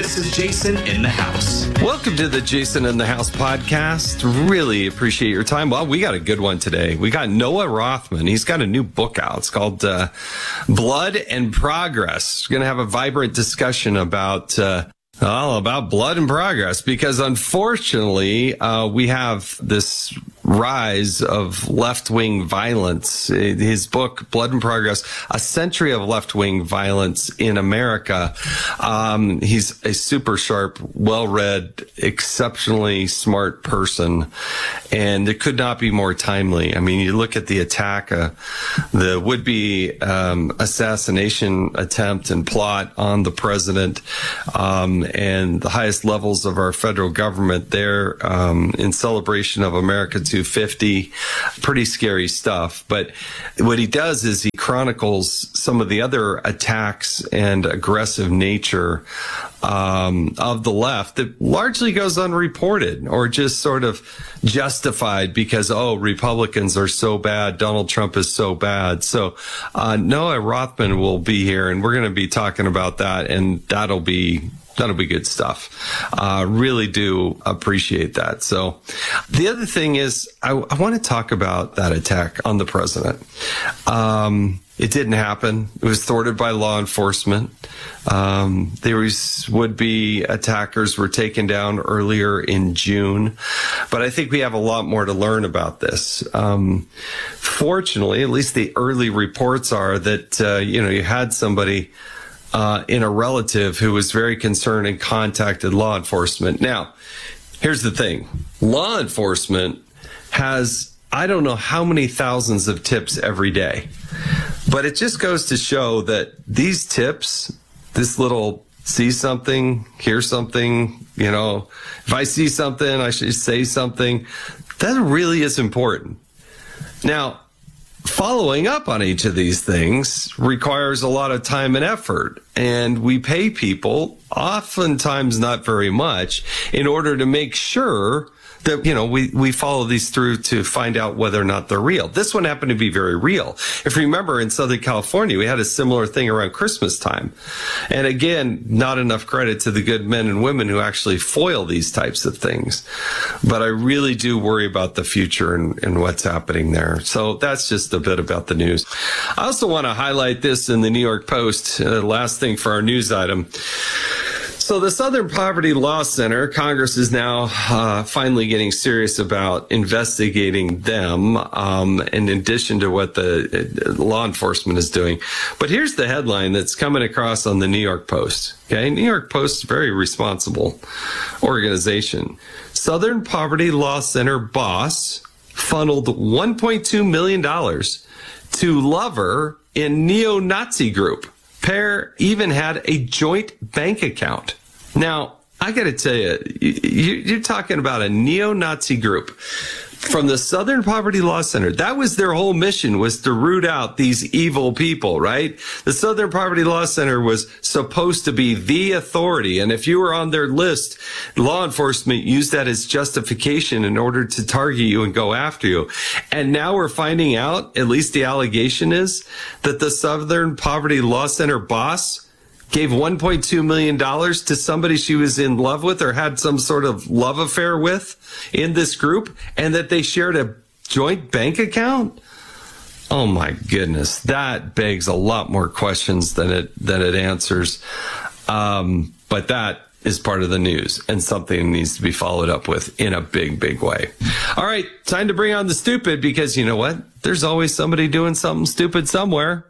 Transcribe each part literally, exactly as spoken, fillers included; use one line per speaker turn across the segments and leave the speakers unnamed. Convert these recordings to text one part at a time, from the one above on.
This is Jason in the House.
Welcome to the Jason in the House podcast. Really appreciate your time. Well, we got a good one today. We got Noah Rothman. He's got a new book out. It's called uh, Blood and Progress. We're going to have a vibrant discussion about uh, all about blood and progress, because unfortunately, uh, we have this rise of left-wing violence. His book, Blood and Progress, A Century of Left-Wing Violence in America. Um, he's a super sharp, well-read, exceptionally smart person, and it could not be more timely. I mean, you look at the attack, uh, the would-be um, assassination attempt and plot on the president, um, and the highest levels of our federal government there um, in celebration of America two fifty. Pretty scary stuff. But what he does is he chronicles some of the other attacks and aggressive nature um, of the left that largely goes unreported or just sort of justified because, oh, Republicans are so bad, Donald Trump is so bad. So uh, Noah Rothman will be here, and we're going to be talking about that, and that'll be That'll be good stuff. Uh, really do appreciate that. So the other thing is I, I want to talk about that attack on the president. Um, it didn't happen. It was thwarted by law enforcement. Um, there was would-be attackers were taken down earlier in June. But I think we have a lot more to learn about this. Um, fortunately, at least the early reports are that, uh, you know, you had somebody Uh, in a relative who was very concerned and contacted law enforcement. Now, here's the thing. Law enforcement has, I don't know how many thousands of tips every day, but it just goes to show that these tips, this little see something, hear something, you know, if I see something, I should say something, that really is important. Now, following up on each of these things requires a lot of time and effort, and we pay people, oftentimes not very much, in order to make sure that, you know, we, we follow these through to find out whether or not they're real. This one happened to be very real. If you remember, in Southern California, we had a similar thing around Christmas time. And again, not enough credit to the good men and women who actually foil these types of things. But I really do worry about the future and, and what's happening there. So that's just a bit about the news. I also want to highlight this in the New York Post, uh, last thing for our news item. So the Southern Poverty Law Center, Congress is now uh, finally getting serious about investigating them, um, in addition to what the uh, law enforcement is doing. But here's the headline that's coming across on the New York Post. Okay, New York Post, very responsible organization. Southern Poverty Law Center boss funneled one point two million dollars to lover in neo-Nazi group. Pair even had a joint bank account. Now, I got to tell you, you're talking about a neo-Nazi group from the Southern Poverty Law Center. That was their whole mission, was to root out these evil people, right? The Southern Poverty Law Center was supposed to be the authority. And if you were on their list, law enforcement used that as justification in order to target you and go after you. And now we're finding out, at least the allegation is, that the Southern Poverty Law Center boss gave one point two million dollars to somebody she was in love with or had some sort of love affair with in this group, and that they shared a joint bank account. Oh my goodness, that begs a lot more questions than it than it answers. Um, but that is part of the news and something needs to be followed up with in a big, big way. All right, time to bring on the stupid, because you know what? There's always somebody doing something stupid somewhere.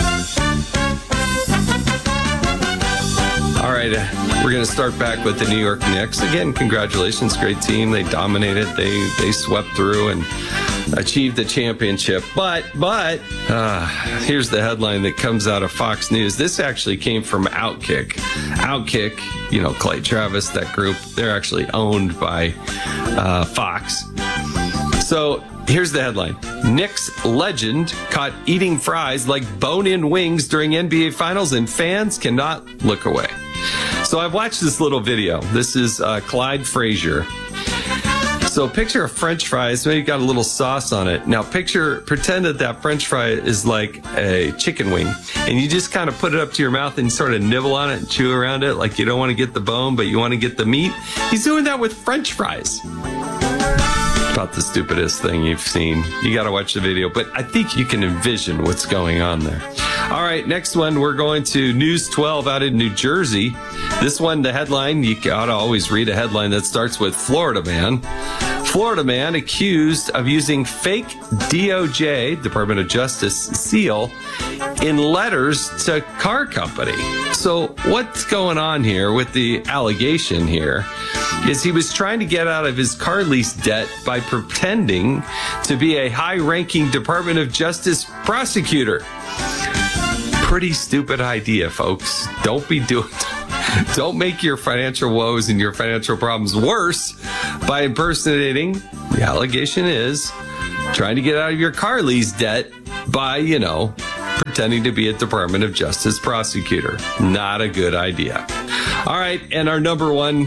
All right, uh, we're going to start back with the New York Knicks. Again, congratulations, great team. They dominated. They they swept through and achieved the championship. But, but, uh, here's the headline that comes out of Fox News. This actually came from Outkick. Outkick, you know, Clay Travis, that group, they're actually owned by uh, Fox. So here's the headline. Knicks legend caught eating fries like bone-in wings during N B A Finals, and fans cannot look away. So I've watched this little video. This is uh, Clyde Frazier. So picture a French fry. So maybe got a little sauce on it. Now picture, pretend that that French fry is like a chicken wing, and you just kind of put it up to your mouth and sort of nibble on it and chew around it like you don't want to get the bone, but you want to get the meat. He's doing that with French fries. About the stupidest thing you've seen. You got to watch the video, but I think you can envision what's going on there. All right, next one, we're going to News twelve out in New Jersey. This one, the headline, you got to always read a headline that starts with Florida man. Florida man accused of using fake D O J, Department of Justice, seal in letters to car company. So what's going on here with the allegation here is he was trying to get out of his car lease debt by pretending to be a high-ranking Department of Justice prosecutor. Pretty stupid idea, folks. Don't be doing Don't make your financial woes and your financial problems worse by impersonating, the allegation is, trying to get out of your car lease debt by, you know, pretending to be a Department of Justice prosecutor. Not a good idea. All right, and our number one...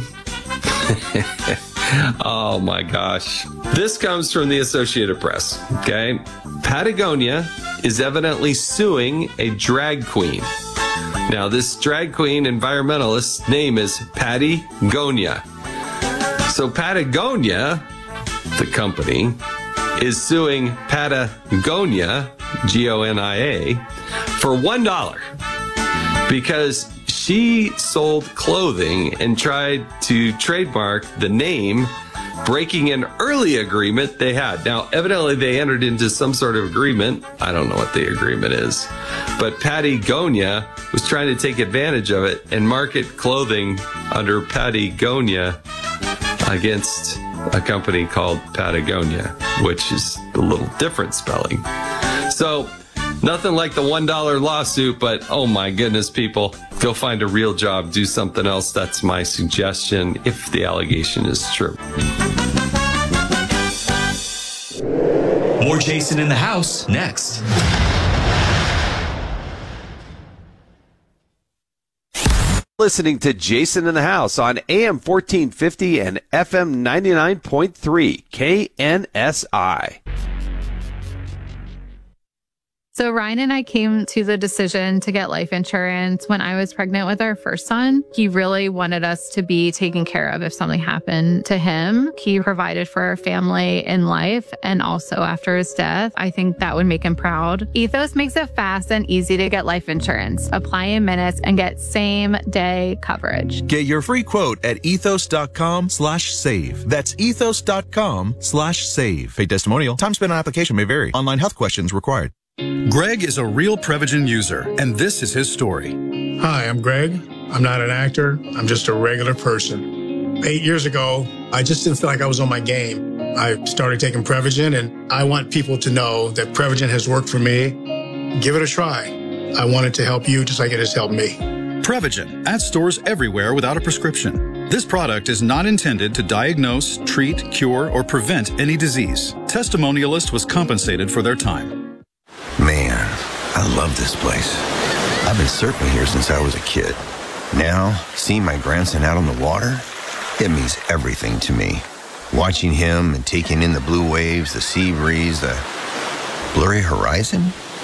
Oh my gosh. This comes from the Associated Press, okay? Patagonia is evidently suing a drag queen. Now, this drag queen environmentalist's name is Patty Gonia. So Patagonia, the company, is suing Patagonia, G O N I A, for one dollar because she sold clothing and tried to trademark the name, breaking an early agreement they had. Now, evidently they entered into some sort of agreement. I don't know what the agreement is, but Patagonia was trying to take advantage of it and market clothing under Patagonia against a company called Patagonia, which is a little different spelling. So nothing like the one dollar lawsuit, but oh my goodness, people, go find a real job, do something else. That's my suggestion if the allegation is true.
More Jason in the House next.
Listening to Jason in the House on A M fourteen fifty and F M ninety-nine point three K N S I.
So Ryan and I came to the decision to get life insurance when I was pregnant with our first son. He really wanted us to be taken care of if something happened to him. He provided for our family in life and also after his death. I think that would make him proud. Ethos makes it fast and easy to get life insurance. Apply in minutes and get same day coverage.
Get your free quote at ethos.com slash save. That's ethos.com slash save. Paid testimonial. Time spent on application may vary. Online health questions required.
Greg is a real Prevagen user, and this is his story.
Hi, I'm Greg. I'm not an actor. I'm just a regular person. Eight years ago, I just didn't feel like I was on my game. I started taking Prevagen, and I want people to know that Prevagen has worked for me. Give it a try. I want it to help you just like it has helped me.
Prevagen, at stores everywhere without a prescription. This product is not intended to diagnose, treat, cure, or prevent any disease. Testimonialist was compensated for their time.
Man, I love this place. I've been surfing here since I was a kid. Now, seeing my grandson out on the water, it means everything to me. Watching him and taking in the blue waves, the sea breeze, the blurry horizon.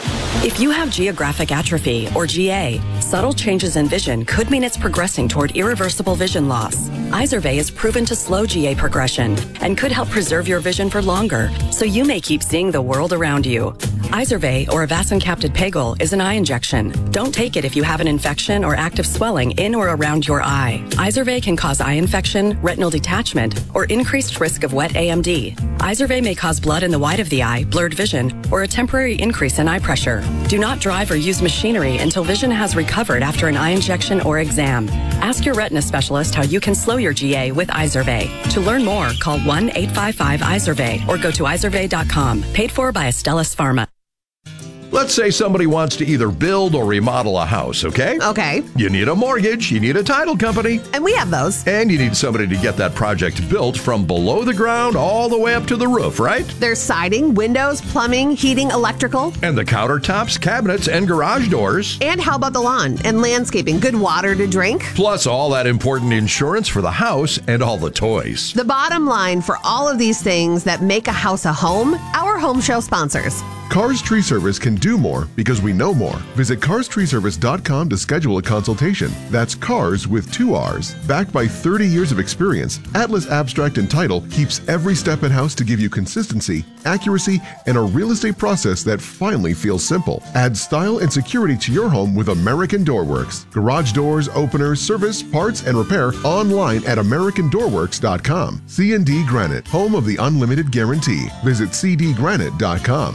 If you have geographic atrophy, or G A, subtle changes in vision could mean it's progressing toward irreversible vision loss. Izervay is proven to slow G A progression and could help preserve your vision for longer, so you may keep seeing the world around you. Izervay, or avacincaptad pegol, is an eye injection. Don't take it if you have an infection or active swelling in or around your eye. Izervay can cause eye infection, retinal detachment, or increased risk of wet A M D. Izervay may cause blood in the white of the eye, blurred vision, or a temporary increase in eye pressure. Do not drive or use machinery until vision has recovered after an eye injection or exam. Ask your retina specialist how you can slow your G A with Izervay. To learn more, call one eight five five Izervay or go to izervay dot com. Paid for by Astellas Pharma.
Let's say somebody wants to either build or remodel a house, okay?
Okay.
You need a mortgage, you need a title company.
And we have those.
And you need somebody to get that project built from below the ground all the way up to the roof, right?
There's siding, windows, plumbing, heating, electrical.
And the countertops, cabinets, and garage doors.
And how about the lawn and landscaping? Good water to drink.
Plus all that important insurance for the house and all the toys.
The bottom line for all of these things that make a house a home, our home show sponsors.
Cars Tree Service can do more because we know more. Visit cars tree service dot com to schedule a consultation. That's cars with two R's. Backed by thirty years of experience, Atlas Abstract and Title keeps every step in-house to give you consistency, accuracy, and a real estate process that finally feels simple. Add style and security to your home with American Door Works. Garage doors, openers, service, parts, and repair online at american door works dot com. C and D Granite, home of the unlimited guarantee. Visit c d granite dot com.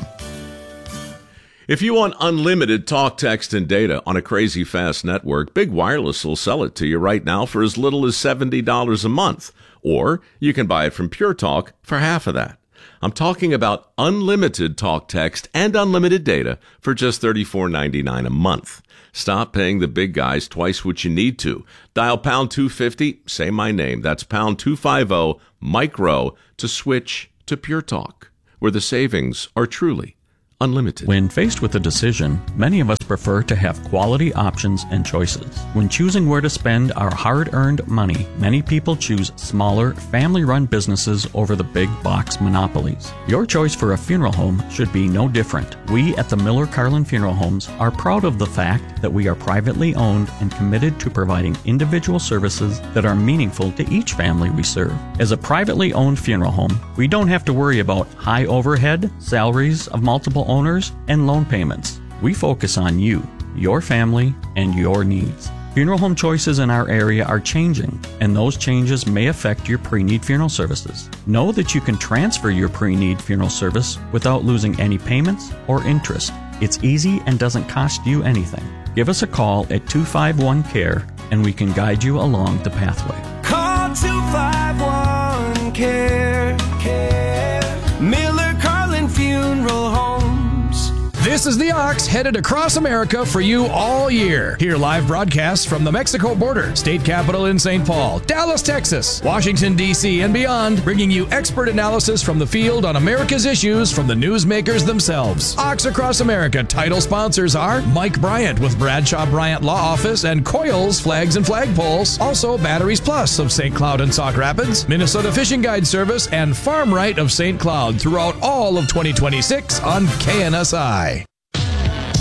If you want unlimited talk, text, and data on a crazy fast network, Big Wireless will sell it to you right now for as little as seventy dollars a month. Or you can buy it from Pure Talk for half of that. I'm talking about unlimited talk, text, and unlimited data for just thirty-four ninety-nine a month. Stop paying the big guys twice what you need to. Dial pound two fifty, say my name. That's pound two fifty, micro, to switch to Pure Talk, where the savings are truly unlimited.
When faced with a decision, many of us prefer to have quality options and choices. When choosing where to spend our hard-earned money, many people choose smaller, family-run businesses over the big box monopolies. Your choice for a funeral home should be no different. We at the Miller Carlin Funeral Homes are proud of the fact that we are privately owned and committed to providing individual services that are meaningful to each family we serve. As a privately owned funeral home, we don't have to worry about high overhead, salaries of multiple owners, and loan payments. We focus on you, your family, and your needs. Funeral home choices in our area are changing, and those changes may affect your pre-need funeral services. Know that you can transfer your pre-need funeral service without losing any payments or interest. It's easy and doesn't cost you anything. Give us a call at two five one, C A R E, and we can guide you along the pathway.
Call two five one, C A R E, C A R E. Miller Carlin Funeral Homes.
This is the Ox, headed across America for you all year. Hear live broadcasts from the Mexico border, state capital in Saint Paul, Dallas, Texas, Washington, D C, and beyond, bringing you expert analysis from the field on America's issues from the newsmakers themselves. Ox Across America title sponsors are Mike Bryant with Bradshaw Bryant Law Office and Coils Flags and Flagpoles. Also, Batteries Plus of Saint Cloud and Sauk Rapids, Minnesota Fishing Guide Service, and Farm Right of Saint Cloud throughout all of twenty twenty-six on K N S I.